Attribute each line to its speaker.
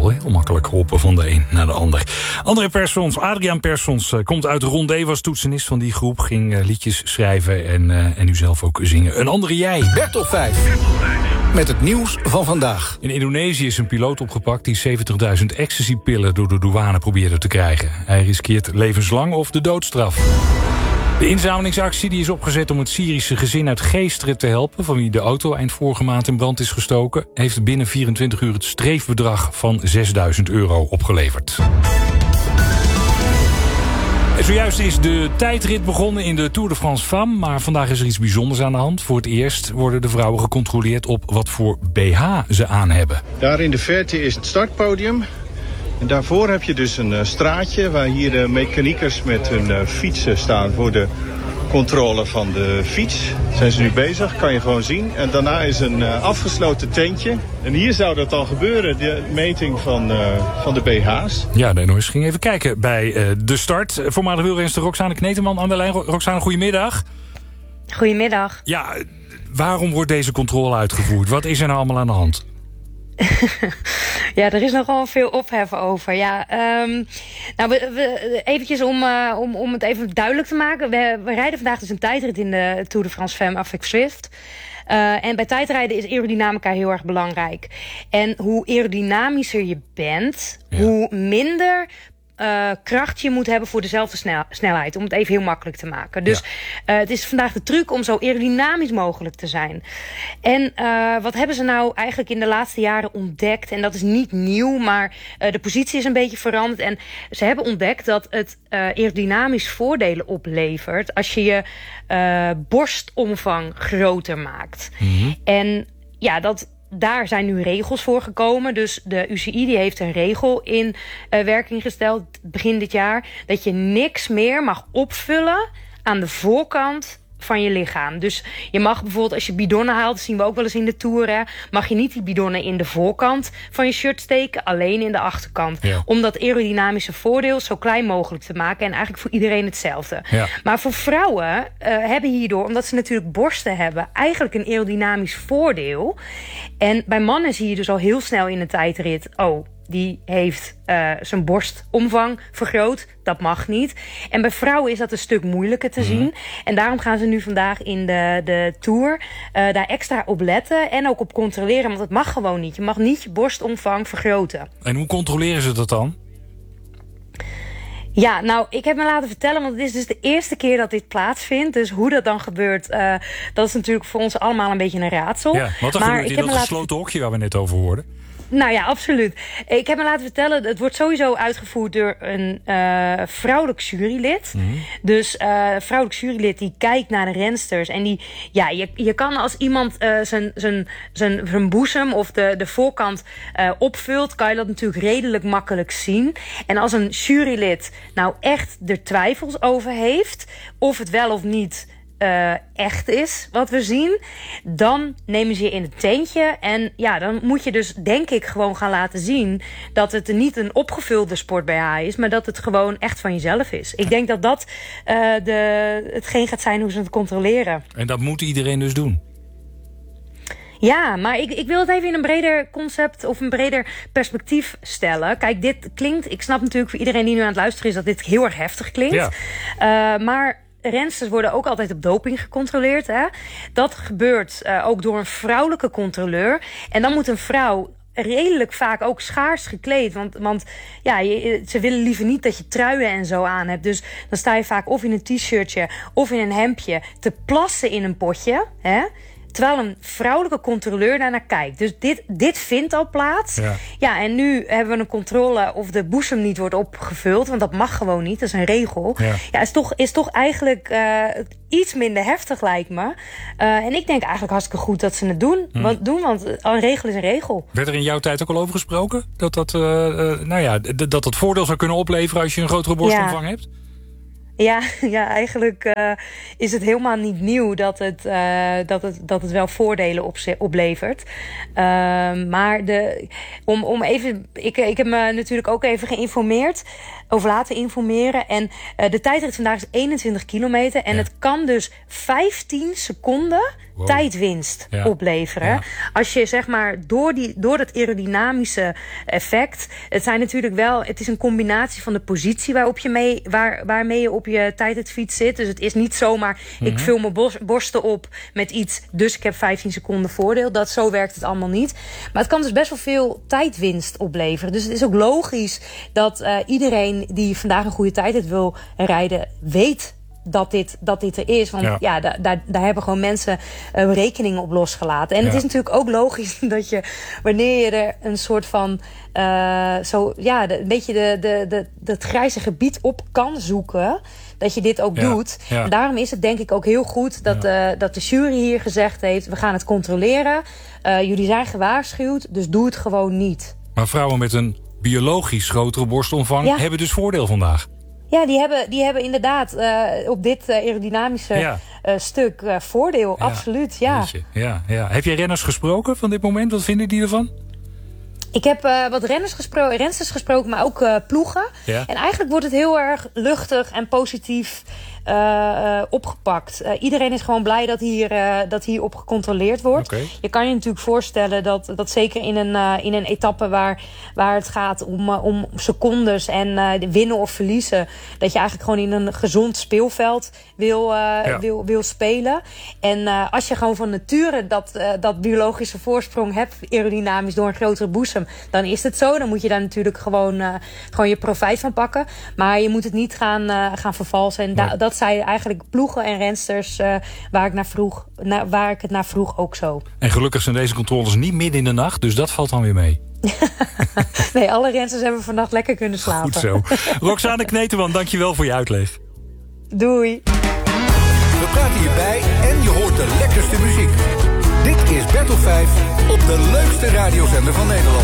Speaker 1: wel heel makkelijk hoppen van de een naar de ander. Adriaan Persons komt uit de Rondé, was toetsenist van die groep. Ging liedjes schrijven en nu zelf ook zingen. Een andere jij.
Speaker 2: Bertop 5. Met het nieuws van vandaag.
Speaker 1: In Indonesië is een piloot opgepakt die 70.000 ecstasy-pillen door de douane probeerde te krijgen. Hij riskeert levenslang of de doodstraf. De inzamelingsactie die is opgezet om het Syrische gezin uit Geesteren te helpen, van wie de auto eind vorige maand in brand is gestoken, heeft binnen 24 uur het streefbedrag van €6.000 opgeleverd. En zojuist is de tijdrit begonnen in de Tour de France Femmes, maar vandaag is er iets bijzonders aan de hand. Voor het eerst worden de vrouwen gecontroleerd op wat voor BH ze aan hebben.
Speaker 3: Daar in de verte is het startpodium. En daarvoor heb je dus een straatje waar hier de mechaniekers met hun fietsen staan voor de controle van de fiets. Zijn ze nu bezig, kan je gewoon zien. En daarna is een afgesloten tentje. En hier zou dat dan gebeuren, de meting van de BH's.
Speaker 1: Ja, de NOS ging even kijken bij de start. Voormalig wielrenster Roxane Kneteman aan de lijn. Roxane, goedemiddag.
Speaker 4: Goedemiddag.
Speaker 1: Ja, waarom wordt deze controle uitgevoerd? Wat is er nou allemaal aan de hand?
Speaker 4: Ja, er is nogal veel ophef over. Ja, eventjes om het even duidelijk te maken. We rijden vandaag dus een tijdrit in de Tour de France Femmes Avec Swift. En bij tijdrijden is aerodynamica heel erg belangrijk. En hoe aerodynamischer je bent, hoe minder kracht je moet hebben voor dezelfde snelheid. Om het even heel makkelijk te maken. Dus het is vandaag de truc om zo aerodynamisch mogelijk te zijn. En wat hebben ze nou eigenlijk in de laatste jaren ontdekt? En dat is niet nieuw, maar de positie is een beetje veranderd. En ze hebben ontdekt dat het aerodynamisch voordelen oplevert als je je borstomvang groter maakt. Mm-hmm. En ja, daar zijn nu regels voor gekomen. Dus de UCI die heeft een regel in werking gesteld begin dit jaar, dat je niks meer mag opvullen aan de voorkant van je lichaam. Dus je mag bijvoorbeeld, als je bidonnen haalt, dat zien we ook wel eens in de Tour, hè, mag je niet die bidonnen in de voorkant van je shirt steken, alleen in de achterkant. Ja. Om dat aerodynamische voordeel zo klein mogelijk te maken en eigenlijk voor iedereen hetzelfde. Ja. Maar voor vrouwen hebben hierdoor, omdat ze natuurlijk borsten hebben, eigenlijk een aerodynamisch voordeel. En bij mannen zie je dus al heel snel in de tijdrit, die heeft zijn borstomvang vergroot. Dat mag niet. En bij vrouwen is dat een stuk moeilijker te zien. En daarom gaan ze nu vandaag in de Tour daar extra op letten en ook op controleren. Want het mag gewoon niet. Je mag niet je borstomvang vergroten. En
Speaker 1: hoe controleren ze dat dan?
Speaker 4: Ja, nou, ik heb me laten vertellen, want het is dus de eerste keer dat dit plaatsvindt. Dus hoe dat dan gebeurt, dat is natuurlijk voor ons allemaal een beetje een raadsel.
Speaker 1: Ja, wat er gebeurt in dat gesloten hokje waar we net over hoorden.
Speaker 4: Nou ja, absoluut. Ik heb me laten vertellen, het wordt sowieso uitgevoerd door een vrouwelijk jurylid. Mm-hmm. Dus vrouwelijk jurylid die kijkt naar de rensters. En die, ja, je kan als iemand zijn boezem of de voorkant opvult, kan je dat natuurlijk redelijk makkelijk zien. En als een jurylid nou echt er twijfels over heeft, of het wel of niet echt is wat we zien, dan nemen ze je in het tentje. En ja, dan moet je dus denk ik gewoon gaan laten zien dat het niet een opgevulde sport-BH is, maar dat het gewoon echt van jezelf is. Ik denk dat hetgeen gaat zijn hoe ze het controleren.
Speaker 1: En dat moet iedereen dus doen?
Speaker 4: Ja, maar ik wil het even in een breder concept of een breder perspectief stellen. Kijk, dit klinkt, ik snap natuurlijk voor iedereen die nu aan het luisteren is dat dit heel erg heftig klinkt. Ja. Maar rensters worden ook altijd op doping gecontroleerd. Hè? Dat gebeurt ook door een vrouwelijke controleur. En dan moet een vrouw redelijk vaak ook schaars gekleed. Want ja, ze willen liever niet dat je truien en zo aan hebt. Dus dan sta je vaak of in een t-shirtje of in een hemdje te plassen in een potje. Hè? Terwijl een vrouwelijke controleur daarnaar kijkt. Dus dit vindt al plaats. Ja, en nu hebben we een controle of de boezem niet wordt opgevuld. Want dat mag gewoon niet, dat is een regel. Ja, is toch eigenlijk iets minder heftig, lijkt me. En ik denk eigenlijk hartstikke goed dat ze het doen. Want een regel is een regel.
Speaker 1: Werd er in jouw tijd ook al over gesproken? Dat het voordeel zou kunnen opleveren als je een grotere borstomvang hebt?
Speaker 4: Ja, eigenlijk is het helemaal niet nieuw dat het wel voordelen oplevert. Maar om even, ik heb me natuurlijk ook even geïnformeerd, over laten informeren. En de tijdrit vandaag is 21 kilometer. En het kan dus 15 seconden tijdwinst opleveren. Ja. Als je zeg maar door dat aerodynamische effect... Het is een combinatie van de positie waarmee je op je tijdritfiets zit. Dus het is niet zomaar, ik vul mijn borsten op met iets, dus ik heb 15 seconden voordeel. Zo werkt het allemaal niet. Maar het kan dus best wel veel tijdwinst opleveren. Dus het is ook logisch dat iedereen die vandaag een goede tijdrit wil rijden, weet dat dit er is. Want daar hebben gewoon mensen rekeningen op losgelaten. En het is natuurlijk ook logisch dat je, wanneer je er een soort van een beetje dat grijze gebied op kan zoeken, dat je dit ook doet. Ja. En daarom is het denk ik ook heel goed dat de jury hier gezegd heeft, we gaan het controleren. Jullie zijn gewaarschuwd, dus doe het gewoon niet. Maar
Speaker 1: vrouwen met een biologisch grotere borstomvang hebben dus voordeel vandaag.
Speaker 4: Ja, die hebben inderdaad op dit aerodynamische stuk voordeel. Ja, absoluut, ja.
Speaker 1: Heb jij renners gesproken van dit moment? Wat vinden die ervan?
Speaker 4: Ik heb wat rensters gesproken, maar ook ploegen. Ja. En eigenlijk wordt het heel erg luchtig en positief opgepakt. Iedereen is gewoon blij dat hier op gecontroleerd wordt. Okay. Je kan je natuurlijk voorstellen dat zeker in een etappe waar het gaat om secondes en winnen of verliezen, dat je eigenlijk gewoon in een gezond speelveld wil spelen. En als je gewoon van nature dat biologische voorsprong hebt, aerodynamisch door een grotere boezem, dan is het zo. Dan moet je daar natuurlijk gewoon je profijt van pakken. Maar je moet het niet gaan vervalsen. En dat zeiden eigenlijk ploegen en rensters waar ik het naar vroeg ook zo.
Speaker 1: En gelukkig zijn deze controles niet midden in de nacht, dus dat valt dan weer mee.
Speaker 4: Nee, alle rensters hebben vannacht lekker kunnen slapen.
Speaker 1: Goed zo. Roxane Kneteman, dankjewel voor je uitleg.
Speaker 4: Doei.
Speaker 2: We praten hierbij en je hoort de lekkerste muziek. Dit is Battle 5 op de leukste radiozender van Nederland.